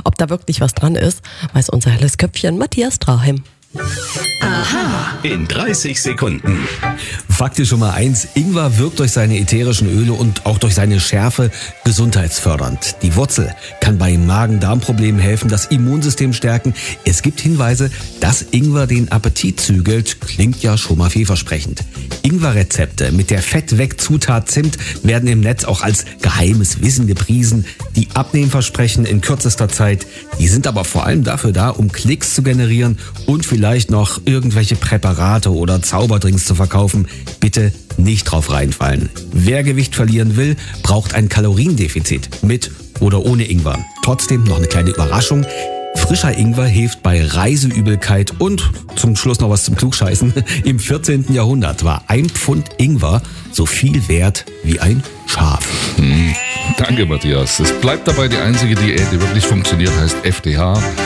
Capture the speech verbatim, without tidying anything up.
ob da wirklich was dran ist, weiß unser helles Köpfchen Matthias Straheim. Aha. In dreißig Sekunden. Fakt ist schon mal eins, Ingwer wirkt durch seine ätherischen Öle und auch durch seine Schärfe gesundheitsfördernd. Die Wurzel kann bei Magen-Darm-Problemen helfen, das Immunsystem stärken. Es gibt Hinweise, dass Ingwer den Appetit zügelt. Klingt ja schon mal vielversprechend. Ingwer-Rezepte mit der Fettweg-Zutat Zimt werden im Netz auch als geheimes Wissen gepriesen. Die Abnehmversprechen in kürzester Zeit, die sind aber vor allem dafür da, um Klicks zu generieren und vielleicht noch irgendwelche Präparate oder Zauberdrinks zu verkaufen. Bitte nicht drauf reinfallen. Wer Gewicht verlieren will, braucht ein Kaloriendefizit mit oder ohne Ingwer. Trotzdem noch eine kleine Überraschung. Frischer Ingwer hilft bei Reiseübelkeit und zum Schluss noch was zum Klugscheißen. Im vierzehnten Jahrhundert war ein Pfund Ingwer so viel wert wie ein Schaf. Hm. Danke, Matthias. Es bleibt dabei, die einzige Diät, die wirklich funktioniert, heißt F D H.